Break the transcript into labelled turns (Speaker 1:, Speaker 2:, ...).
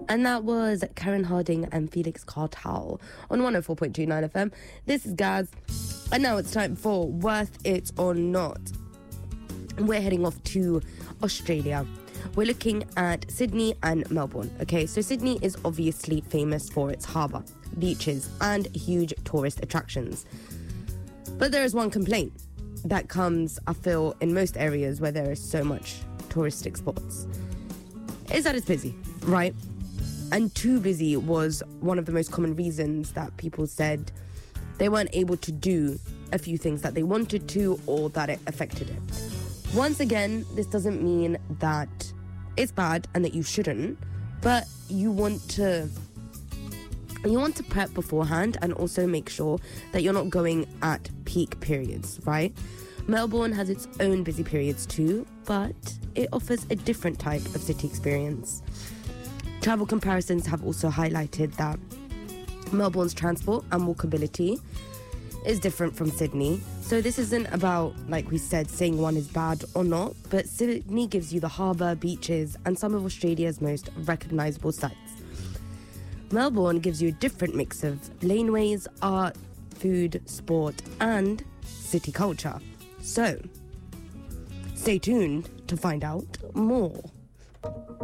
Speaker 1: And that was Karen Harding and Felix Cartal on 104.29 FM. This is Gaz. And now it's time for Worth It or Not. We're heading off to Australia. We're looking at Sydney and Melbourne. Okay, so Sydney is obviously famous for its harbour, beaches, and huge tourist attractions. But there is one complaint that comes, I feel, in most areas where there is so much touristic spots, is that it's busy, right? And too busy was one of the most common reasons that people said they weren't able to do a few things that they wanted to, or that it affected it. Once again, this doesn't mean that it's bad and that you shouldn't, but you want to prep beforehand and also make sure that you're not going at peak periods, right? Melbourne has its own busy periods too, but it offers a different type of city experience. Travel comparisons have also highlighted that Melbourne's transport and walkability is different from Sydney. So this isn't about, like we said, saying one is bad or not, but Sydney gives you the harbour, beaches, and some of Australia's most recognisable sites. Melbourne gives you a different mix of laneways, art, food, sport, and city culture. So, stay tuned to find out more.